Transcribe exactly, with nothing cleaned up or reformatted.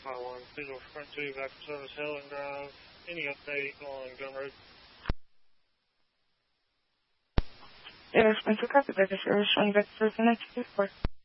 five one, visual front two, back to service, Helen Drive. Any update on Gun Road? Air Spencer Carpet, back to service, showing back to service, and that's